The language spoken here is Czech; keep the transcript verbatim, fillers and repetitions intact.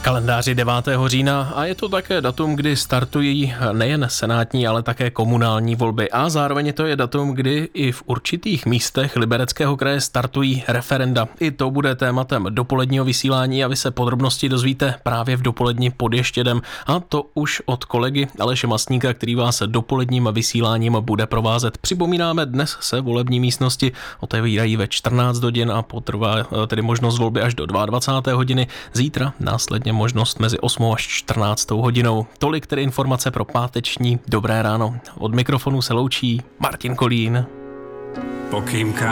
Kalendáři devátého října a je to také datum, kdy startují nejen senátní, ale také komunální volby a zároveň to je datum, kdy i v určitých místech Libereckého kraje startují referenda. I to bude tématem dopoledního vysílání a vy se podrobnosti dozvíte právě v dopoledni pod Ještědem a to už od kolegy Aleše Mastníka, který vás dopoledním vysíláním bude provázet. Připomínáme, dnes se volební místnosti otevírají ve čtrnáct hodin a potrvá tedy možnost volby až do dvacáté druhé hodiny. Zítra následně možnost mezi osmou až čtrnáctou hodinou. Tolik tedy informace pro páteční Dobré ráno. Od mikrofonu se loučí Martin Kolín. Pokým